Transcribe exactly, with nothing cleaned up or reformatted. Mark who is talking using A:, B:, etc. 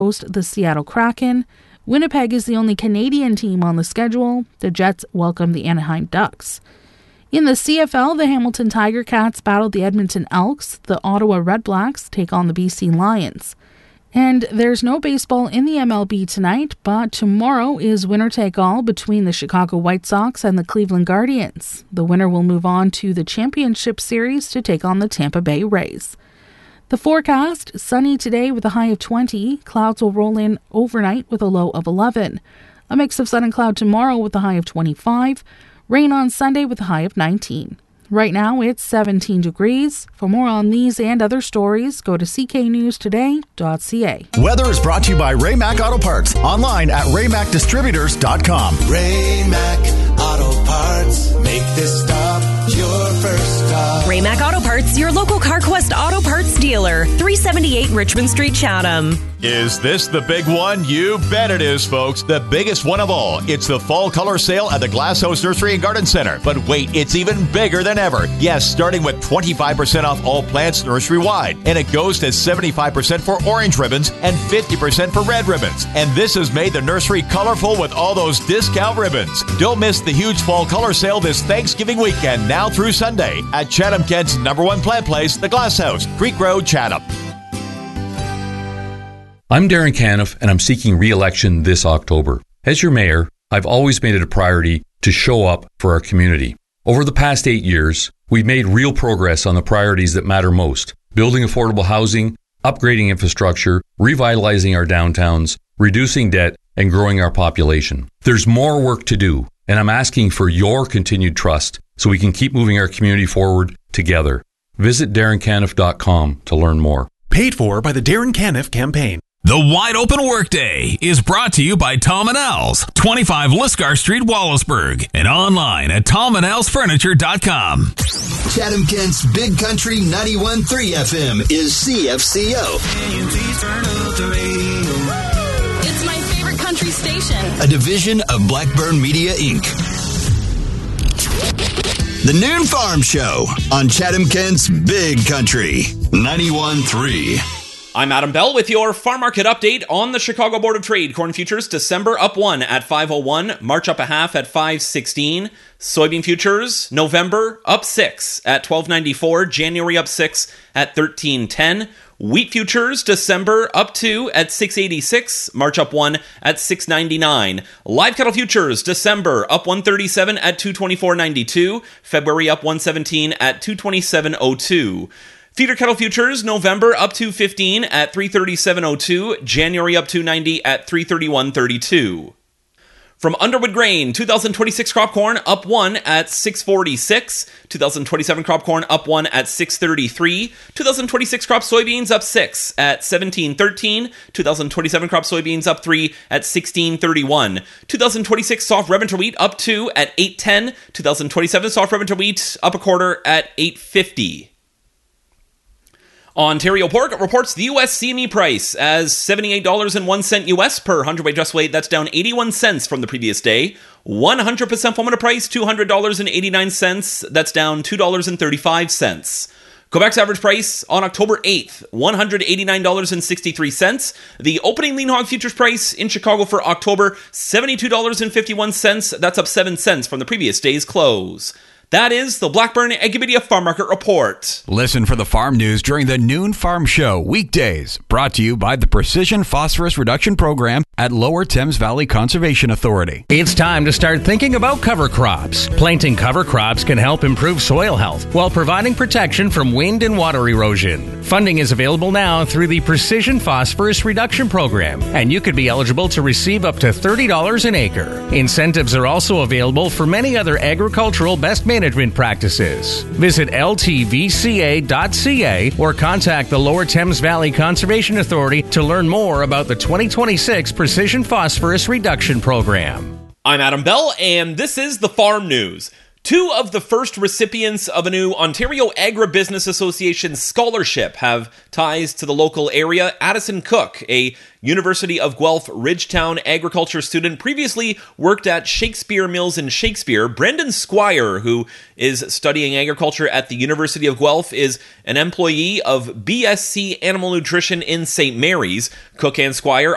A: host the Seattle Kraken. Winnipeg is the only Canadian team on the schedule. The Jets welcome the Anaheim Ducks. In the C F L, the Hamilton Tiger Cats battled the Edmonton Elks. The Ottawa Red Blacks take on the B C Lions. And there's no baseball in the M L B tonight, but tomorrow is winner-take-all between the Chicago White Sox and the Cleveland Guardians. The winner will move on to the championship series to take on the Tampa Bay Rays. The forecast, sunny today with a high of twenty. Clouds will roll in overnight with a low of eleven. A mix of sun and cloud tomorrow with a high of twenty-five. Rain on Sunday with a high of nineteen. Right now, it's seventeen degrees. For more on these and other stories, go to c k news today dot c a.
B: Weather is brought to you by Ray-Mac Auto Parts. Online at ray mac distributors dot com.
C: Ray-Mac Auto Parts. Make this stop your first stop.
D: Ray-Mac Auto Parts, your local CarQuest Auto Parts dealer. three seventy-eight Richmond Street, Chatham.
E: Is this the big one? You bet it is, folks. The biggest one of all. It's the fall color sale at the Glasshouse Nursery and Garden Center. But wait, it's even bigger than ever. Yes, starting with twenty-five percent off all plants nursery-wide. And it goes to seventy-five percent for orange ribbons and fifty percent for red ribbons. And this has made the nursery colorful with all those discount ribbons. Don't miss the huge fall color sale this Thanksgiving weekend, now through Sunday, at Chatham-Kent's number one plant place, the Glasshouse, Creek Road, Chatham.
F: I'm Darren Caniff, and I'm seeking re-election this October. As your mayor, I've always made it a priority to show up for our community. Over the past eight years, we've made real progress on the priorities that matter most: building affordable housing, upgrading infrastructure, revitalizing our downtowns, reducing debt, and growing our population. There's more work to do, and I'm asking for your continued trust so we can keep moving our community forward together. Visit darren caniff dot com to learn more.
G: Paid for by the Darren Caniff Campaign.
H: The Wide Open Workday is brought to you by Tom and Al's, twenty-five Lisgar Street, Wallaceburg, and online at tom and als furniture dot com.
C: Chatham-Kent's Big Country ninety-one point three F M is C F C O.
I: It's my favorite country station.
C: A division of Blackburn Media, Incorporated. The Noon Farm Show on Chatham-Kent's Big Country ninety-one point three.
J: I'm Adam Bell with your farm market update on the Chicago Board of Trade. Corn futures, December up one at five oh one, March up a half at five sixteen. Soybean futures, November up six at twelve ninety-four, January up six at thirteen ten. Wheat futures, December up two at six eighty-six, March up one at six ninety-nine. Live cattle futures, December up one thirty-seven at two twenty-four ninety-two, February up one seventeen at two twenty-seven oh two. Feeder cattle futures, November up two fifteen at three thirty-seven oh two, January up two ninety at three thirty-one thirty-two. From Underwood Grain, two thousand twenty-six crop corn up one at six forty-six, two thousand twenty-seven crop corn up one at six thirty-three, two thousand twenty-six crop soybeans up six at seventeen thirteen, two thousand twenty-seven crop soybeans up three at sixteen thirty-one, two thousand twenty-six soft red winter wheat up two at eight ten, two thousand twenty-seven soft red winter wheat up a quarter at eight fifty. Ontario Pork reports the U S C M E price as seventy-eight dollars and one cent U S per hundredweight dress weight. That's down eighty-one cents from the previous day. one hundred percent formula price, two hundred dollars and eighty-nine cents. That's down two dollars and thirty-five cents. Quebec's average price on October eighth, one hundred eighty-nine dollars and sixty-three cents. The opening lean hog futures price in Chicago for October, seventy-two dollars and fifty-one cents. That's up seven cents from the previous day's close. That is the Blackburn Agrimedia Farm Market Report.
H: Listen for the farm news during the Noon Farm Show weekdays. Brought to you by the Precision Phosphorus Reduction Program at Lower Thames Valley Conservation Authority.
K: It's time to start thinking about cover crops. Planting cover crops can help improve soil health while providing protection from wind and water erosion. Funding is available now through the Precision Phosphorus Reduction Program, and you could be eligible to receive up to thirty dollars an acre. Incentives are also available for many other agricultural best management management practices. Visit L T V C A dot C A or contact the Lower Thames Valley Conservation Authority to learn more about the twenty twenty-six Precision Phosphorus Reduction Program.
J: I'm Adam Bell, and this is the Farm News. Two of the first recipients of a new Ontario Agribusiness Association scholarship have ties to the local area. Addison Cook, a University of Guelph Ridgetown agriculture student, previously worked at Shakespeare Mills in Shakespeare. Brendan Squire, who is studying agriculture at the University of Guelph, is an employee of B S C Animal Nutrition in Saint Mary's. Cook and Squire